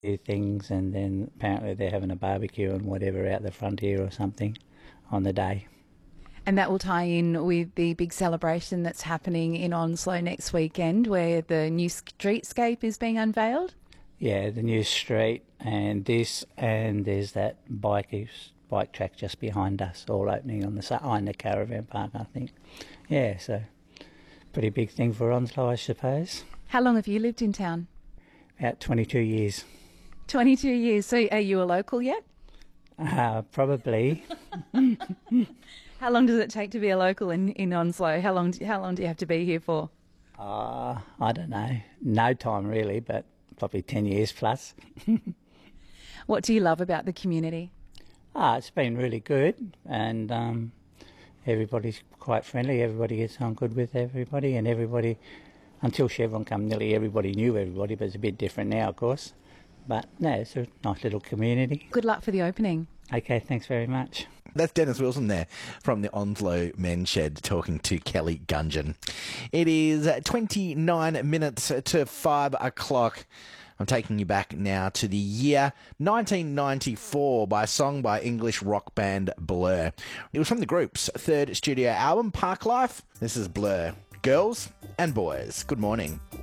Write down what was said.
few things, and then apparently they're having a barbecue and whatever out the front here or something on the day. And that will tie in with the big celebration that's happening in Onslow next weekend, where the new streetscape is being unveiled. Yeah, the new street and this, and there's that bike track just behind us, all opening on the side in the caravan park, I think. Yeah, so pretty big thing for Onslow, I suppose. How long have you lived in town? About 22 years. 22 years. So are you a local yet? Probably. How long does it take to be a local in Onslow? How long do you have to be here for? I don't know. No time really, but probably 10 years plus. What do you love about the community? It's been really good, and everybody's quite friendly. Everybody gets on good with everybody, and everybody, until Chevron come, nearly everybody knew everybody, but it's a bit different now, of course. But no, it's a nice little community. Good luck for the opening. Okay, thanks very much. That's Dennis Wilson there from the Onslow Men's Shed talking to Kelly Gungeon. It is 29 minutes to 5 o'clock. I'm taking you back now to the year 1994 by a song by English rock band Blur. It was from the group's third studio album, Park Life. This is Blur. Girls and boys, good morning.